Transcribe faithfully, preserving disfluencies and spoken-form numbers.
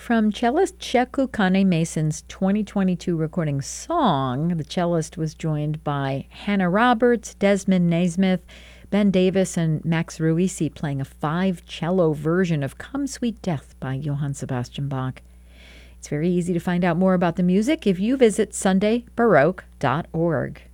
from cellist Cheku Kane Mason's twenty twenty-two recording Song. The cellist was joined by Hannah Roberts, Desmond Naismith, Ben Davis, and Max Ruisi playing a five-cello version of Come Sweet Death by Johann Sebastian Bach. It's very easy to find out more about the music if you visit sunday baroque dot org.